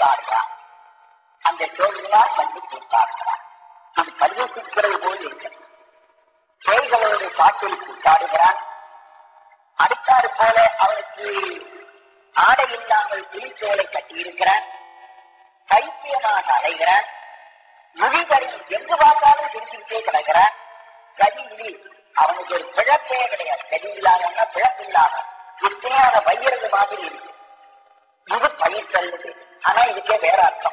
கூத்தாடுகிறான். அந்த தோழினால் வந்து கூத்தாடுகிறான். இது பரிவசிக்கிறது போல் இருக்கிறது. பேய்களோடு காட்டில் கூத்தாடுகிறான். அடுத்தாறு போல அவனுக்கு ஆடை இல்லாமல் துணிச்சோலை கட்டியிருக்கிறான். தைத்தியமாக அலைகிறான். முடிகளில் எங்கு பார்த்தாலும் சிரிச்சுக்கிட்டே கிடக்கிறான். கதியிலி அவனுக்கு ஒரு பிழப்பே கிடையாது. கதி இல்லாமன்னா பிழப்பு இல்லாம இத்தனையான வையறது மாதிரி இருக்கு. இது பயிர் செல்லுது. ஆனா இதுக்கே வேற அர்த்தம்.